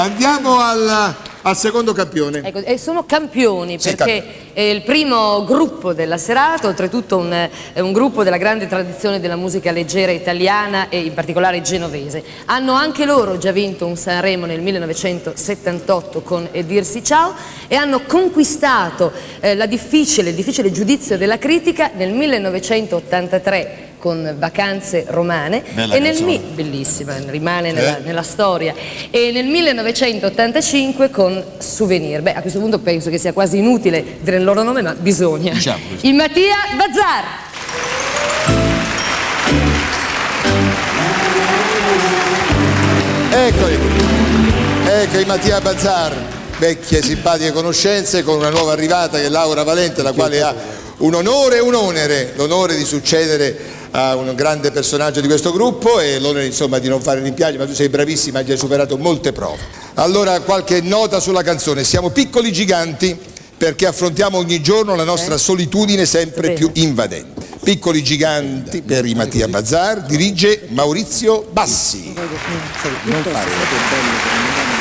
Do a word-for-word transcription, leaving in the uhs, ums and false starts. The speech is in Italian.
andiamo al, al secondo campione. Ecco, e sono campioni Sì, perché è il primo gruppo della serata, oltretutto un, è un gruppo della grande tradizione della musica leggera italiana e in particolare genovese. Hanno anche loro già vinto un Sanremo nel millenovecentosettantotto con E dirsi ciao e hanno conquistato eh, la difficile, il difficile giudizio della critica nel millenovecentottantatré con Vacanze romane. Bella e nel canzone. mi- bellissima, rimane nella, Eh? nella storia, e nel millenovecentottantacinque con Souvenir. Beh, a questo punto penso che sia quasi inutile dire il loro nome, ma bisogna. Diciamo così. Il Mattia Bazzar. Eccoli, ecco i Mattia Bazzar, vecchie simpatiche conoscenze con una nuova arrivata che è Laura Valente, la quale ha un onore e un onere, l'onore di succedere a un grande personaggio di questo gruppo e l'onere insomma di non fare rimpianti, ma tu sei bravissima, hai già superato molte prove. Allora qualche nota sulla canzone: siamo piccoli giganti perché affrontiamo ogni giorno la nostra solitudine sempre più invadente. Piccoli giganti per i Mattia Bazzar, dirige Maurizio Bassi. Non fare.